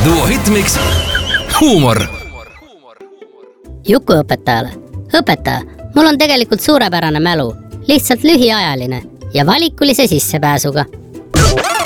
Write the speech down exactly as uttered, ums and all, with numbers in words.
Duo Hitmix huumor. Juku õpetajale. Õpetaja, mul on tegelikult suurepärane mälu, lihtsalt lühiajaline ja valikulise sissepääsuga.